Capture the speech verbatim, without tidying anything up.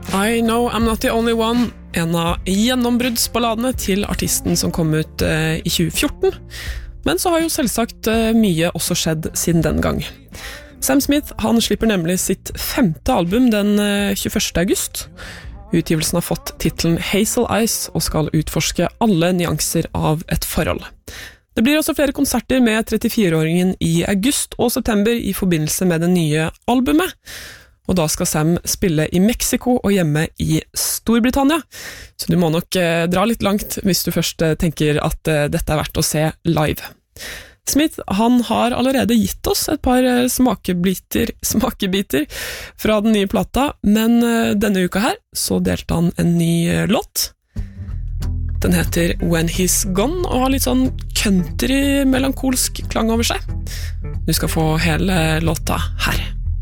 I Know I'm Not The Only One, en av gjennombruddsballadene til artisten som kom ut eh, i tjue fjorten. Men så har jo selvsagt eh, mye også skjedd siden den gang. Sam Smith, han slipper nemlig sitt femte album den eh, tjueførste august. Utgivelsen har fått titlen Hazel Eyes og skal utforske alle nyanser av et forhold. Det blir også flere konserter med trettifire-åringen i august og september i forbindelse med det nye albumet. Og da skal Sam spille i Mexico og hjemme i Storbritannia. Så du må nok eh, dra litt langt hvis du først eh, tenker at eh, dette er verdt å se live. Smith, han har allerede gitt oss et par eh, smakebiter, smakebiter fra den nye plata, men eh, denne uka her så delte han en ny eh, låt. Den heter When He's Gone og har litt sånn country-melankolsk klang over seg. Du skal få hele låta her.